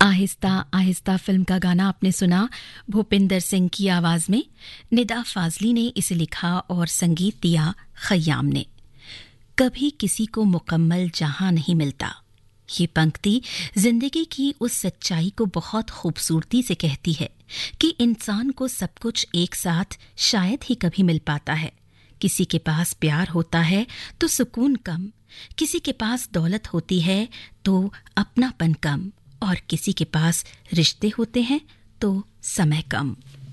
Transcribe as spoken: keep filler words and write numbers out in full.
Aahista Aahista film का गाना आपने सुना भूपिंदर सिंह की आवाज में। निदा फाजली ने इसे लिखा और संगीत दिया खयाम ने। कभी किसी को मुकम्मल जहां नहीं मिलता, ये पंक्ति जिंदगी की उस सच्चाई को बहुत खूबसूरती से कहती है कि इंसान को सब कुछ एक साथ शायद ही कभी मिल पाता है। किसी के पास प्यार होता है तो सुकून कम, किसी के पास दौलत होती है तो अपनापन कम, और किसी के पास रिश्ते होते हैं तो समय कम।